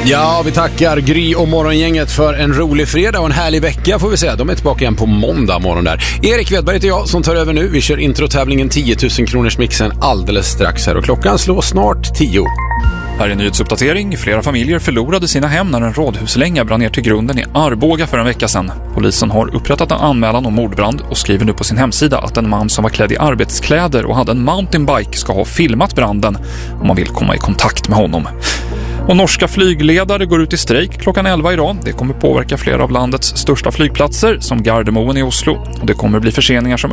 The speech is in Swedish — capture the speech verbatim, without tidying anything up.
Ja, vi tackar Gry och Morgongänget för en rolig fredag och en härlig vecka får vi säga. De är tillbaka igen på måndag morgon där. Erik Wedberg heter jag som tar över nu. Vi kör introtävlingen tio tusen kronors mixen alldeles strax här och klockan slår snart tio. Här är en nyhetsuppdatering. Flera familjer förlorade sina hem när en rådhuslänga brann ner till grunden i Arboga för en vecka sedan. Polisen har upprättat en anmälan om mordbrand och skriver nu på sin hemsida att en man som var klädd i arbetskläder och hade en mountainbike ska ha filmat branden om man vill komma i kontakt med honom. Och norska flygledare går ut i strejk klockan elva idag. Det kommer påverka flera av landets största flygplatser som Gardermoen i Oslo. Och det kommer bli förseningar som